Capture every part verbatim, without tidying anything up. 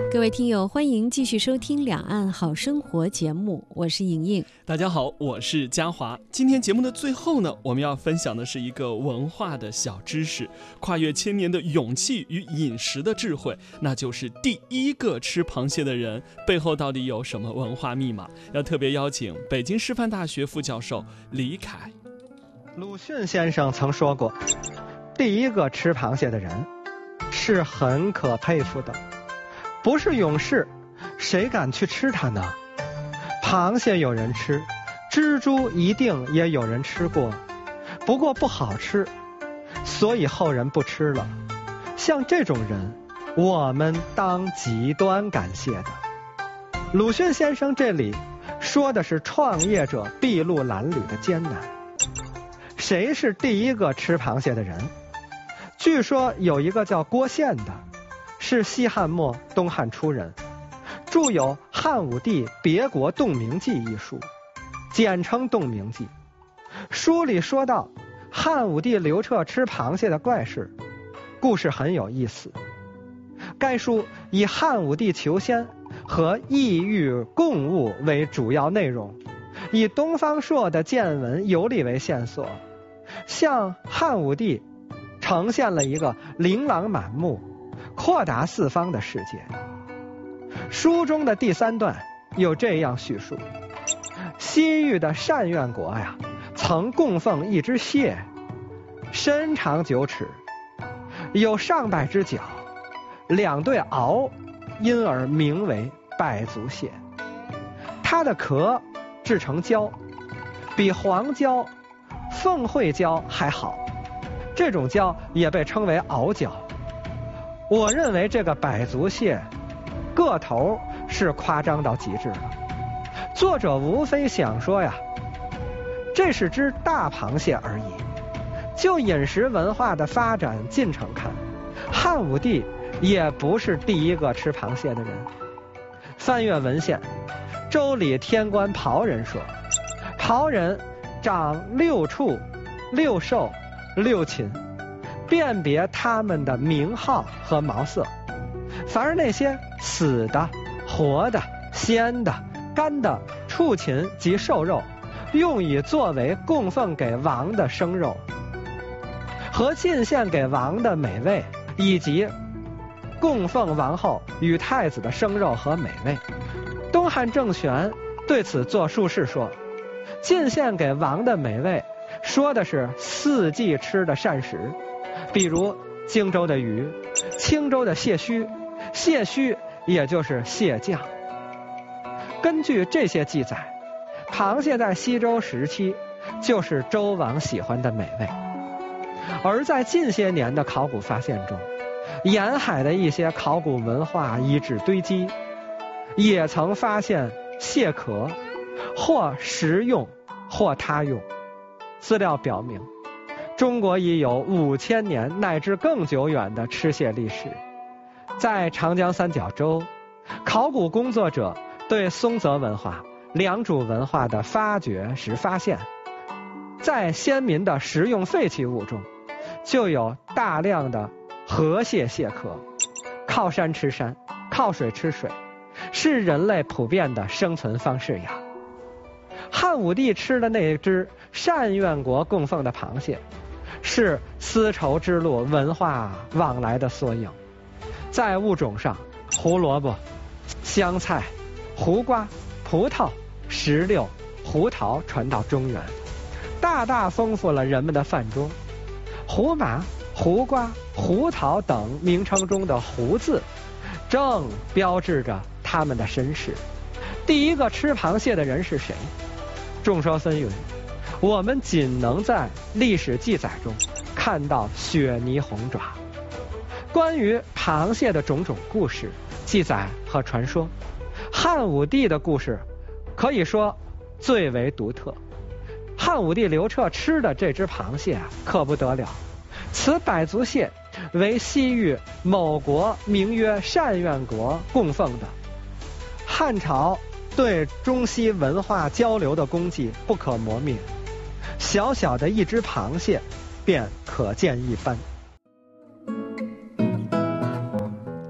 各位听友，欢迎继续收听《两岸好生活》节目，我是莹莹。 大家好，我是嘉华。今天节目的最后呢，我们要分享的是一个文化的小知识，跨越千年的勇气与饮食的智慧，那就是第一个吃螃蟹的人背后到底有什么文化密码？要特别邀请北京师范大学副教授李凯。 鲁迅先生曾说过，第一个吃螃蟹的人是很可佩服的，不是勇士，谁敢去吃它呢？螃蟹有人吃，蜘蛛一定也有人吃过，不过不好吃，所以后人不吃了。像这种人，我们当极端感谢的。鲁迅先生这里说的是创业者筚路蓝缕的艰难。谁是第一个吃螃蟹的人？据说有一个叫郭宪的，是西汉末东汉初人，著有《汉武帝别国洞明记》一书，简称《洞明记》。书里说到汉武帝刘彻吃螃蟹的怪事，故事很有意思。该书以汉武帝求仙和异域共物为主要内容，以东方朔的见闻游历为线索，向汉武帝呈现了一个琳琅满目、阔达四方的世界。书中的第三段有这样叙述：西域的单院国呀，曾供奉一只蟹，身长九尺，有上百只脚，两对螯，因而名为百足蟹。它的壳制成胶，比黄胶、凤会胶还好，这种胶也被称为螯胶。我认为这个百足蟹个头是夸张到极致了，作者无非想说呀，这是只大螃蟹而已。就饮食文化的发展进程看，汉武帝也不是第一个吃螃蟹的人。翻阅文献，周礼天官庖人说，庖人长六畜、六兽、六禽，辨别他们的名号和毛色。凡是那些死的、活的、鲜的、干的畜禽及兽肉，用以作为供奉给王的生肉和进献给王的美味，以及供奉王后与太子的生肉和美味。东汉郑玄对此作注释说，进献给王的美味说的是四季吃的膳食，比如荆州的鱼，青州的蟹须，蟹须也就是蟹酱。根据这些记载，螃蟹在西周时期就是周王喜欢的美味。而在近些年的考古发现中，沿海的一些考古文化遗址堆积，也曾发现蟹壳，或食用或他用。资料表明，中国已有五千年乃至更久远的吃蟹历史。在长江三角洲，考古工作者对松泽文化、良渚文化的发掘时发现，在先民的食用废弃物中，就有大量的河蟹蟹壳。靠山吃山，靠水吃水，是人类普遍的生存方式呀。汉武帝吃的那只单院国供奉的螃蟹，是丝绸之路文化往来的缩影。在物种上，胡萝卜、香菜、胡瓜、葡萄、石榴、胡桃传到中原，大大丰富了人们的饭桌。胡麻、胡瓜、胡桃等名称中的胡字，正标志着他们的身世。第一个吃螃蟹的人是谁？众说纷纭，我们仅能在历史记载中看到雪泥红爪。关于螃蟹的种种故事、记载和传说，汉武帝的故事可以说最为独特。汉武帝刘彻吃的这只螃蟹啊，可不得了。此百足蟹为西域某国名曰单院国供奉的。汉朝对中西文化交流的功绩不可磨灭，小小的一只螃蟹便可见一斑。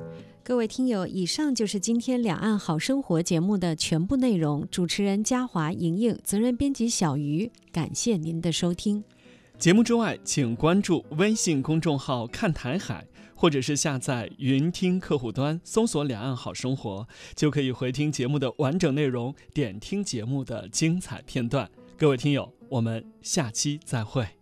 各位听友，以上就是今天两岸好生活节目的全部内容。主持人嘉华、莹莹，责任编辑小鱼，感谢您的收听。 节目之外，请关注微信公众号看台海，或者是下载云听客户端，搜索两岸好生活，就可以回听节目的完整内容，点听节目的精彩片段。各位听友，我们下期再会。